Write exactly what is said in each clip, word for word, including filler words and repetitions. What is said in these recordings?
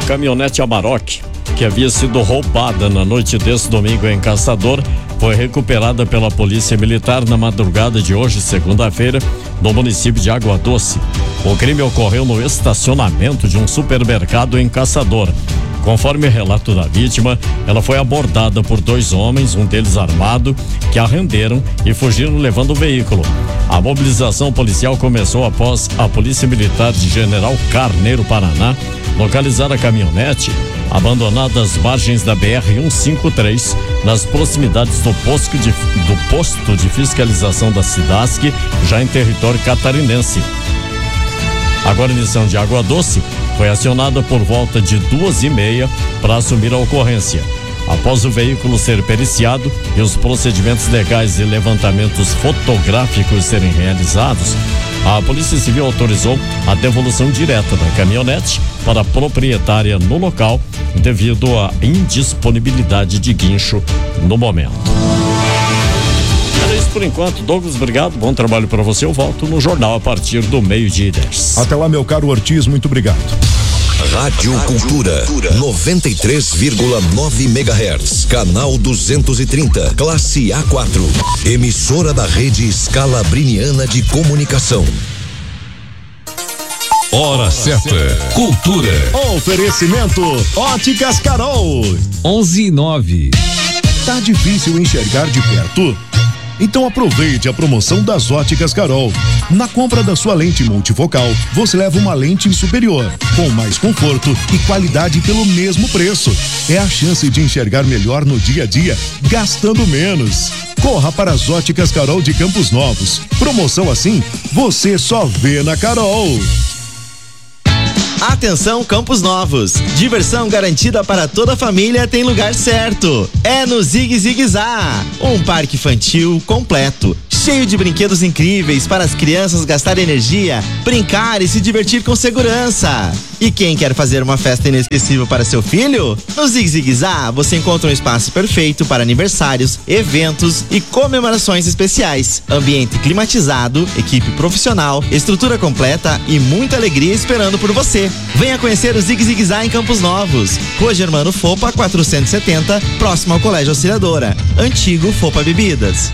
caminhonete Amarok, que havia sido roubada na noite desse domingo em Caçador, foi recuperada pela Polícia Militar na madrugada de hoje, segunda-feira, no município de Água Doce. O crime ocorreu no estacionamento de um supermercado em Caçador. Conforme relato da vítima, ela foi abordada por dois homens, um deles armado, que a renderam e fugiram levando o veículo. A mobilização policial começou após a Polícia Militar de General Carneiro, Paraná, localizar a caminhonete abandonada às margens da B R cento e cinquenta e três, nas proximidades do posto de, do posto de fiscalização da Cidasc, já em território catarinense. A guarnição de Água Doce foi acionada por volta de duas e meia para assumir a ocorrência. Após o veículo ser periciado e os procedimentos legais e levantamentos fotográficos serem realizados, a Polícia Civil autorizou a devolução direta da caminhonete para a proprietária no local, devido à indisponibilidade de guincho no momento. Era isso por enquanto. Douglas, obrigado, bom trabalho para você. Eu volto no jornal a partir do meio-dia e dez. Até lá, meu caro Ortiz, muito obrigado. Rádio Cultura, noventa e três vírgula nove megahertz, canal duzentos e trinta, classe A quatro, emissora da rede Scalabriniana de Comunicação. Hora certa, cultura. Oferecimento Óticas Carol. onze e nove. Tá difícil enxergar de perto? Então aproveite a promoção das Óticas Carol. Na compra da sua lente multifocal, você leva uma lente superior, com mais conforto e qualidade pelo mesmo preço. É a chance de enxergar melhor no dia a dia, gastando menos. Corra para as Óticas Carol de Campos Novos. Promoção assim, você só vê na Carol. Atenção, Campos Novos. Diversão garantida para toda a família tem lugar certo. É no Zig Zig Zá, um parque infantil completo, cheio de brinquedos incríveis para as crianças gastar energia, brincar e se divertir com segurança. E quem quer fazer uma festa inesquecível para seu filho? No Zig Zig Zá você encontra um espaço perfeito para aniversários, eventos e comemorações especiais. Ambiente climatizado, equipe profissional, estrutura completa e muita alegria esperando por você. Venha conhecer o Zig Zig Zá em Campos Novos, Rua Germano Fopa quatrocentos e setenta, próximo ao Colégio Auxiliadora, antigo Fopa Bebidas.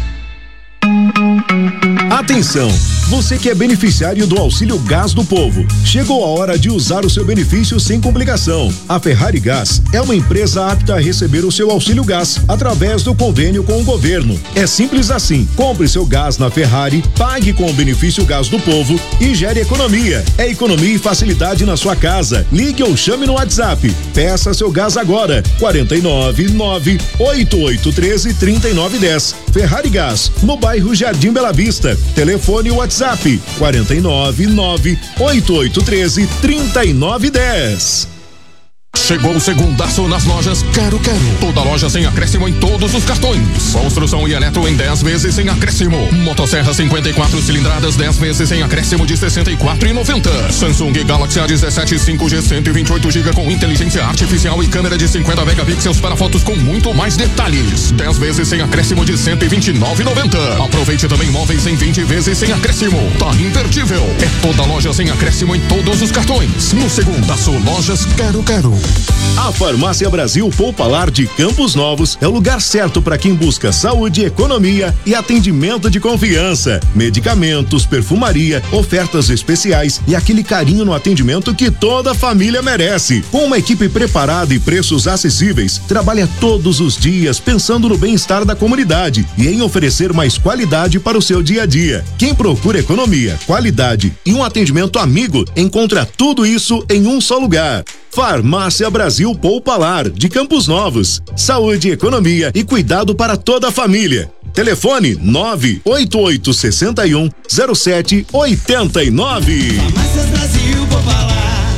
Atenção, você que é beneficiário do Auxílio Gás do Povo, chegou a hora de usar o seu benefício sem complicação. A Ferrari Gás é uma empresa apta a receber o seu Auxílio Gás através do convênio com o governo. É simples assim, compre seu gás na Ferrari, pague com o benefício Gás do Povo e gere economia. É economia e facilidade na sua casa. Ligue ou chame no WhatsApp. Peça seu gás agora, quatro nove nove, oito oito um três, três nove um zero. Ferrari Gás, no bairro Jardim Bela Vista. Telefone WhatsApp quatro nove nove, oito oito um três, três nove um zero. Chegou o segundaço nas lojas Quero Quero. Toda loja sem acréscimo em todos os cartões. Construção e eletro em dez vezes sem acréscimo. Motosserra cinquenta e quatro cilindradas dez vezes sem acréscimo de sessenta e quatro reais e noventa centavos. Samsung Galaxy A dezessete cinco G cento e vinte e oito gigabytes com inteligência artificial e câmera de cinquenta megapixels para fotos com muito mais detalhes. dez vezes sem acréscimo de cento e vinte e nove reais e noventa centavos. Aproveite também móveis em vinte vezes sem acréscimo. Tá imperdível. É toda loja sem acréscimo em todos os cartões. No segundaço, lojas Quero Quero. A Farmácia Brasil Poupalar de Campos Novos é o lugar certo para quem busca saúde, economia e atendimento de confiança. Medicamentos, perfumaria, ofertas especiais e aquele carinho no atendimento que toda família merece. Com uma equipe preparada e preços acessíveis, trabalha todos os dias pensando no bem-estar da comunidade e em oferecer mais qualidade para o seu dia a dia. Quem procura economia, qualidade e um atendimento amigo, encontra tudo isso em um só lugar. Farmácia Brasil Poupalar de Campos Novos. Saúde, economia e cuidado para toda a família. Telefone nove oito oito seis um, zero sete oito nove. Farmácias Brasil Poupalar.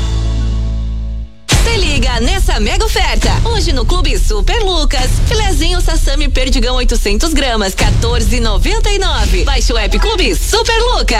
Se liga nessa mega oferta. Hoje no Clube Super Lucas, filezinho Sassami Perdigão oitocentos gramas, quatorze e noventa e nove. Baixe o app Clube Super Lucas.